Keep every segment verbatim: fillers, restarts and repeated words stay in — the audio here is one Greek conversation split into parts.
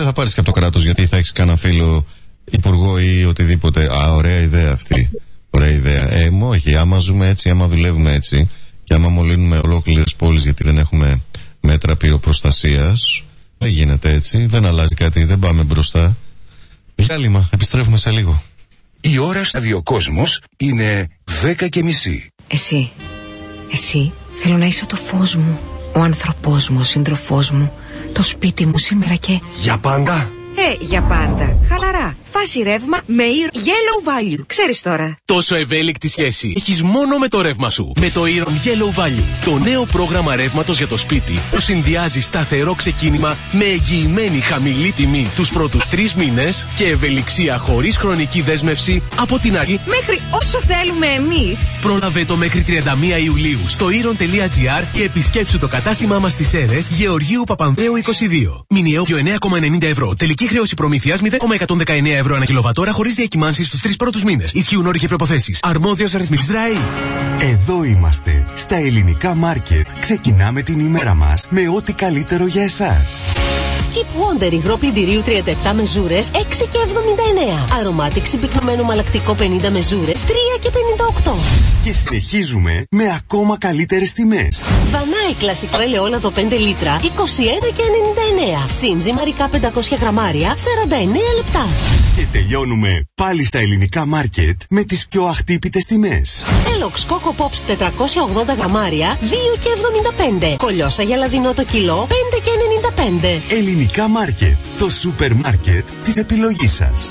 δεν θα πάρεις και από το κράτος γιατί θα έχεις κανένα φίλο υπουργό ή οτιδήποτε. Α, ωραία ιδέα αυτή. Ωραία ιδέα. Ε, μ, όχι, άμα ζούμε έτσι, άμα δουλεύουμε έτσι και άμα μολύνουμε ολόκληρες πόλεις γιατί δεν έχουμε μέτρα πυροπροστασίας, δεν γίνεται έτσι, δεν αλλάζει κάτι, δεν πάμε μπροστά. Διάλειμμα, επιστρέφουμε σε λίγο. Η ώρα σταδιοκόσμος είναι δέκα και μισή. Εσύ, εσύ θέλω να είσαι το φως μου, ο άνθρωπός μου, ο σύντροφός μου, το σπίτι μου σήμερα και... Για πάντα. Ε, για πάντα. Χαλαρά. Φάση ρεύμα με Iron Yellow Value. Ξέρεις τώρα. Τόσο ευέλικτη σχέση έχεις μόνο με το ρεύμα σου. Με το Iron Yellow Value. Το νέο πρόγραμμα ρεύματος για το σπίτι που συνδυάζει σταθερό ξεκίνημα με εγγυημένη χαμηλή τιμή τους πρώτους τρεις μήνες και ευελιξία χωρίς χρονική δέσμευση από την αρχή μέχρι όσο θέλουμε εμείς. Πρόλαβε το μέχρι τριάντα μία Ιουλίου στο iron τελεία gr και επισκέψου το κατάστημά μας στις Σέρρες Γεωργίου Παπανδρέου είκοσι δύο. Μηνιαίο εννέα κόμμα ενενήντα ευρώ. Τελική χρέωση προμήθειας μηδέν κόμμα εκατόν δεκαεννέα ευρώ ανά κιλοβατόρα χωρίς διακυμάνσεις στους τρεις πρώτους μήνες. Ισχύουν όροι και προϋποθέσεις. Αρμόδιος ρυθμιστής ΡΑΕ. Εδώ είμαστε. Στα ελληνικά μάρκετ. Ξεκινάμε την ημέρα μας με ό,τι καλύτερο για εσάς. Skip Wonder υγρό πλυντηρίου τριάντα επτά μεζούρες έξι και εβδομήντα εννέα. Αρωμάτιξ πυκνωμένο μαλακτικό πενήντα μεζούρες τρία και πενήντα οκτώ. Και συνεχίζουμε με ακόμα καλύτερες τιμές. Βανάι κλασικό ελαιόλαδο πέντε λίτρα είκοσι ένα και ενενήντα εννέα. Συν ζυμαρικά πεντακόσια γραμμάρια σαράντα εννέα λεπτά. Και τελειώνουμε πάλι στα ελληνικά μάρκετ με τις πιο αχτύπητες τιμές. Έλοξ Coco Pops τετρακόσια ογδόντα γραμμάρια δύο και εβδομήντα πέντε. Κολιόσα γελαδινό το κιλό πέντε και ενενήντα πέντε. Ελληνικά μάρκετ. Το σούπερ μάρκετ της επιλογής σας.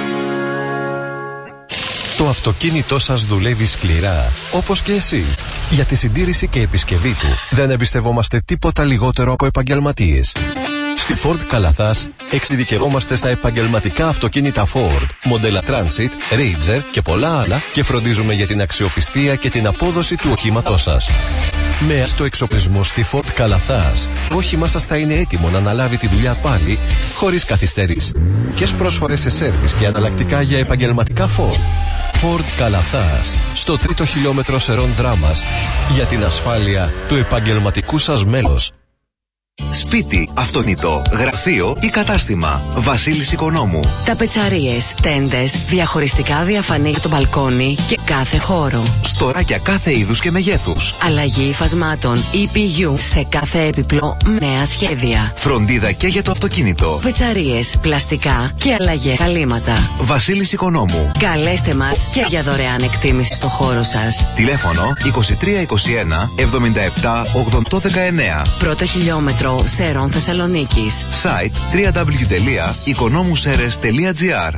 Το αυτοκίνητό σας δουλεύει σκληρά, όπως και εσείς. Για τη συντήρηση και επισκευή του δεν εμπιστευόμαστε τίποτα λιγότερο από επαγγελματίες. Στη Ford Καλαθάς εξειδικευόμαστε στα επαγγελματικά αυτοκίνητα Ford, μοντέλα Transit, Ranger και πολλά άλλα και φροντίζουμε για την αξιοπιστία και την απόδοση του οχήματός σας. Με άστο εξοπλισμό στη Ford Καλαθάς, το όχημά σας θα είναι έτοιμο να αναλάβει τη δουλειά πάλι, χωρίς καθυστέρηση. Και προσφορές σε σέρβις και αναλλακτικά για επαγγελματικά Ford. Ford Καλαθάς, στο τρίτο χιλιόμετρο Σερών Δράμας, για την ασφάλεια του επαγγελματικού σας μέλος. Σπίτι, αυτοκίνητο, γραφείο ή κατάστημα. Βασίλης Οικονόμου. Ταπετσαρίες, τέντες, διαχωριστικά διαφανή για το μπαλκόνι και κάθε χώρο. Στοράκια κάθε είδους και μεγέθους. Αλλαγή υφασμάτων ι πι γιου σε κάθε έπιπλο, νέα σχέδια. Φροντίδα και για το αυτοκίνητο. Πετσαρίες, πλαστικά και αλλαγές καλύματα. Βασίλης Οικονόμου. Καλέστε μας και για δωρεάν εκτίμηση στο χώρο σας. Τηλέφωνο είκοσι τρία είκοσι ένα εβδομήντα επτά ογδόντα δεκαεννέα. Πρώτο χιλιόμετρο Σερών Θεσσαλονίκης. Site double-u double-u double-u τελεία οικονόμουσέρες τελεία τζι άρ.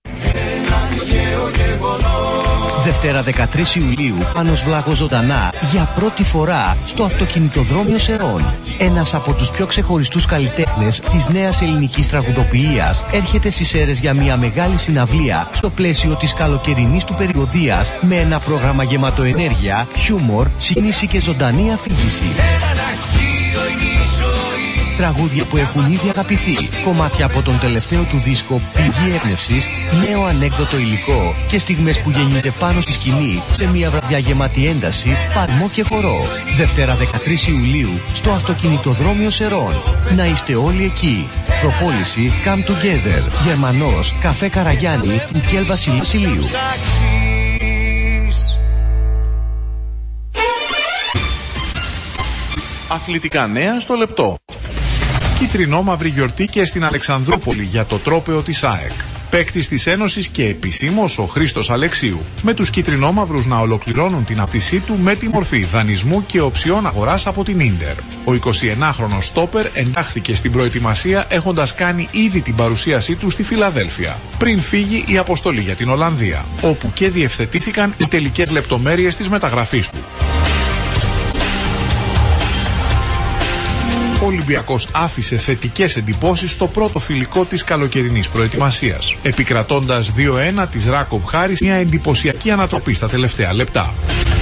Δευτέρα δεκατρείς Ιουλίου, Πάνος Βλάχος ζωντανά για πρώτη φορά στο αυτοκινητοδρόμιο Σερών. Ένας από τους πιο ξεχωριστούς καλλιτέχνες της νέας ελληνικής τραγουδοποιίας έρχεται στις Σέρρες για μια μεγάλη συναυλία στο πλαίσιο της καλοκαιρινής του περιοδίας με ένα πρόγραμμα γεμάτο ενέργεια, χιούμορ, συγκίνηση και ζωντανή αφήγηση. Τραγούδια που έχουν ήδη αγαπηθεί, κομμάτια από τον τελευταίο του δίσκο Πηγή Έμπνευσης, νέο ανέκδοτο υλικό και στιγμές που γεννιούνται πάνω στη σκηνή σε μια βραδιά γεμάτη ένταση, παλμό και χορό. Δευτέρα δεκατρείς Ιουλίου στο αυτοκινητοδρόμιο Σερών. Να είστε όλοι εκεί. Προπόληση Come Together. Γερμανός, Καφέ Καραγιάννη, Μικέλ Βασιλίου. Αθλητικά νέα στο λεπτό. Κίτρινο-μαύρη γιορτή και στην Αλεξανδρούπολη για το τρόπαιο της ΑΕΚ. Παίκτης της Ένωσης και επισήμως ο Χρήστος Αλεξίου. Με τους κίτρινο-μαύρους να ολοκληρώνουν την απτυσή του με τη μορφή δανεισμού και οψιών αγοράς από την Ίντερ. Ο εικοσιενάχρονος στόπερ εντάχθηκε στην προετοιμασία έχοντας κάνει ήδη την παρουσίασή του στη Φιλαδέλφια. Πριν φύγει η αποστολή για την Ολλανδία, όπου και διευθετήθηκαν οι τελικές λεπτομέρειες της μεταγραφής του. Ο Ολυμπιακός άφησε θετικές εντυπώσεις στο πρώτο φιλικό της καλοκαιρινής προετοιμασίας, επικρατώντας δύο ένα της Ράκοβ χάρη μια εντυπωσιακή ανατροπή στα τελευταία λεπτά.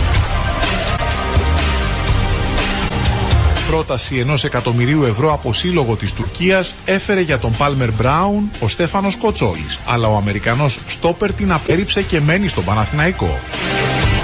Πρόταση ενός εκατομμυρίου ευρώ από σύλλογο της Τουρκίας έφερε για τον Πάλμερ Μπράουν ο Στέφανος Κοτσόλης, αλλά ο Αμερικανός στόπερ την απέρριψε και μένει στον Παναθηναϊκό.